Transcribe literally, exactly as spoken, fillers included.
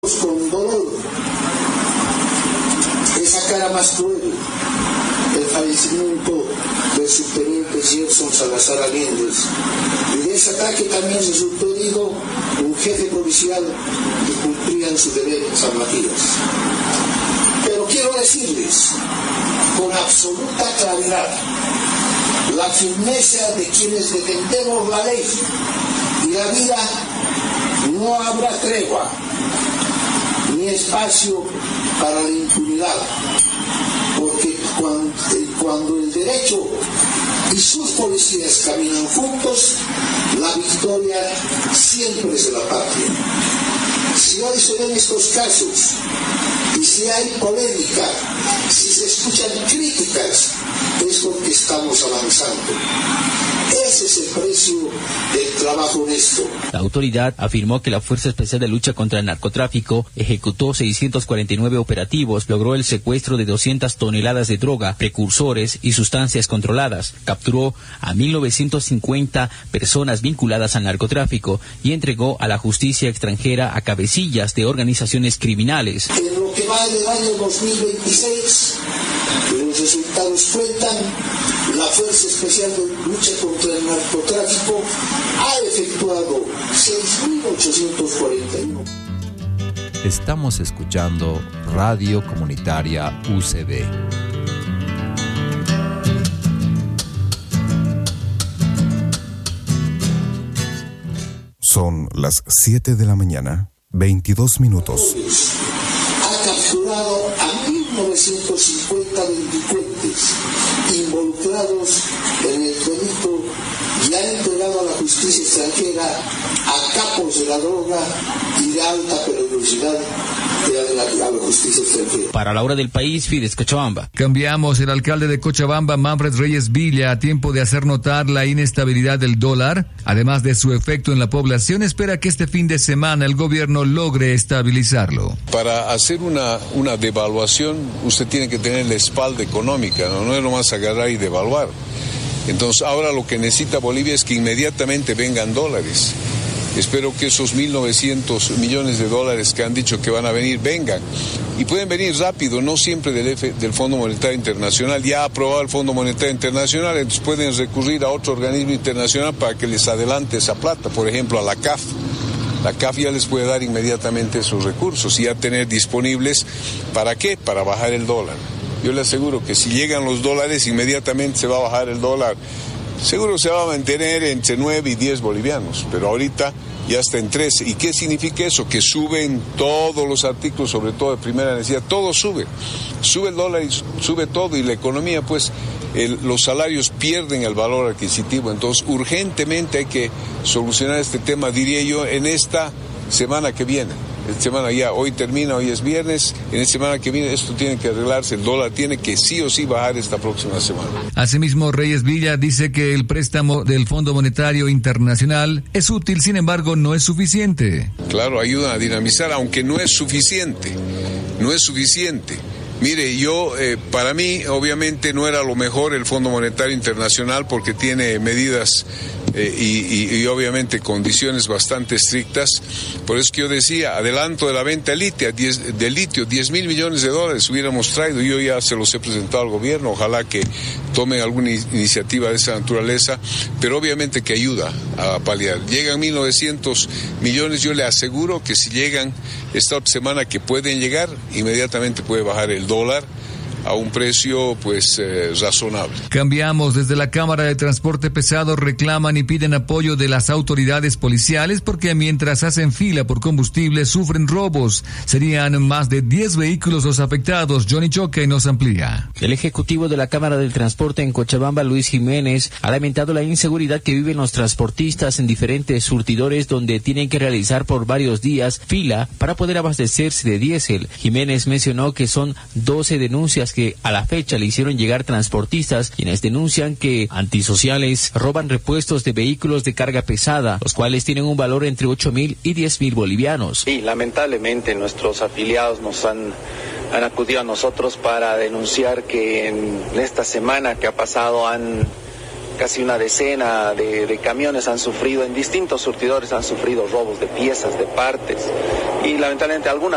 con dolor esa cara más cruel, el fallecimiento del subteniente Gerson Salazar Allende, y de ese ataque también resultó herido un jefe policial que cumplía en su deber en San Matías. Pero quiero decirles con absoluta claridad la firmeza de quienes defendemos la ley y la vida. No habrá tregua ni espacio para la impunidad, porque cuando, cuando el derecho y sus policías caminan juntos, la victoria siempre es de la patria. Si hoy se ven estos casos, y si hay polémica, si se escuchan críticas, es porque estamos avanzando. Ese es el precio del trabajo honesto. La autoridad afirmó que la Fuerza Especial de Lucha contra el Narcotráfico ejecutó seiscientos cuarenta y nueve operativos, logró el secuestro de doscientas toneladas de droga, precursores y sustancias controladas, capturó a mil novecientas cincuenta personas vinculadas al narcotráfico y entregó a la justicia extranjera a cabecillas de organizaciones criminales. En lo que va del año dos mil veintiséis, los resultados cuentan, la Fuerza Especial de Lucha contra el Narcotráfico ha efectuado seis mil ochocientos cuarenta y uno. Estamos escuchando Radio Comunitaria U C B. Son las siete de la mañana, veintidós minutos. Ha capturado a mil novecientos cincuenta delincuentes involucrados en el delito y ha entregado a la justicia extranjera a capos de la droga y de alta peligrosidad de la, a la justicia extranjera. Para la hora del país, Fides Cochabamba. Cambiamos. El alcalde de Cochabamba, Manfred Reyes Villa, a tiempo de hacer notar la inestabilidad del dólar, además de su efecto en la población, espera que este fin de semana el gobierno logre estabilizarlo. Para hacer una, una devaluación, usted tiene que tener la espalda económica, ¿no? No es nomás agarrar y devaluar. Entonces ahora lo que necesita Bolivia es que inmediatamente vengan dólares. Espero que esos mil novecientos millones de dólares que han dicho que van a venir, vengan. Y pueden venir rápido, no siempre del, F, del Fondo Monetario Internacional. Ya ha aprobado el Fondo Monetario Internacional, entonces pueden recurrir a otro organismo internacional para que les adelante esa plata, por ejemplo a la C A F. La C A F ya les puede dar inmediatamente esos recursos y ya tener disponibles, ¿para qué? Para bajar el dólar. Yo le aseguro que si llegan los dólares, inmediatamente se va a bajar el dólar. Seguro se va a mantener entre nueve y diez bolivianos, pero ahorita ya está en trece. ¿Y qué significa eso? Que suben todos los artículos, sobre todo de primera necesidad, todo sube. Sube el dólar y sube todo, y la economía, pues, el, los salarios pierden el valor adquisitivo. Entonces, urgentemente hay que solucionar este tema, diría yo, en esta semana que viene. Esta semana ya, hoy termina, hoy es viernes, en esta semana que viene esto tiene que arreglarse, el dólar tiene que sí o sí bajar esta próxima semana. Asimismo, Reyes Villa dice que el préstamo del Fondo Monetario Internacional es útil, sin embargo, no es suficiente. Claro, ayudan a dinamizar, aunque no es suficiente, no es suficiente. Mire, yo, eh, para mí, obviamente no era lo mejor el Fondo Monetario Internacional porque tiene medidas eh, y, y, y obviamente condiciones bastante estrictas. Por eso que yo decía, adelanto de la venta de litio, diez, de litio, diez mil millones de dólares hubiéramos traído. Yo ya se los he presentado al gobierno, ojalá que tome alguna iniciativa de esa naturaleza, pero obviamente que ayuda a paliar. Llegan mil novecientos millones, yo le aseguro que si llegan esta otra semana, que pueden llegar, inmediatamente puede bajar el dólar a un precio pues eh, razonable. Cambiamos. Desde la Cámara de Transporte Pesado reclaman y piden apoyo de las autoridades policiales porque mientras hacen fila por combustible sufren robos. Serían más de diez vehículos los afectados. Johnny Choque nos amplía. El ejecutivo de la Cámara del Transporte en Cochabamba, Luis Jiménez, ha lamentado la inseguridad que viven los transportistas en diferentes surtidores donde tienen que realizar por varios días fila para poder abastecerse de diésel. Jiménez mencionó que son doce denuncias que a la fecha le hicieron llegar transportistas, quienes denuncian que antisociales roban repuestos de vehículos de carga pesada, los cuales tienen un valor entre ocho mil y diez mil bolivianos. Sí, lamentablemente nuestros afiliados nos han, han acudido a nosotros para denunciar que en esta semana que ha pasado han casi una decena de, de camiones han sufrido, en distintos surtidores han sufrido robos de piezas, de partes, y lamentablemente algunas